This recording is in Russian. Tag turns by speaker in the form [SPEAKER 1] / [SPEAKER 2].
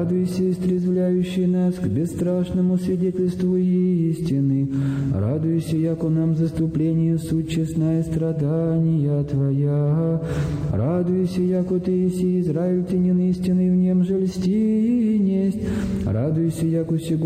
[SPEAKER 1] Радуйся, истрезвляющий нас к бесстрашному свидетельству истины. Радуйся, яко нам заступление суть честная страдания Твоя. Радуйся, яко Ты еси Израиль тенен истины, в нем же льсти несть. Радуйся, яко сего